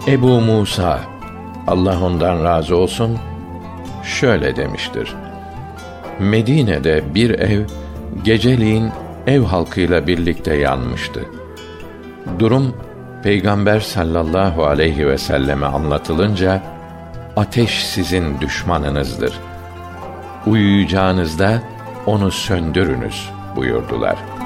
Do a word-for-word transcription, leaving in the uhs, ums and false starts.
Ebu Musa, Allah ondan razı olsun, şöyle demiştir: Medine'de bir ev geceliğin ev halkıyla birlikte yanmıştı. Durum Peygamber sallallahu aleyhi ve selleme anlatılınca, ateş sizin düşmanınızdır. Uyuyacağınızda onu söndürünüz buyurdular.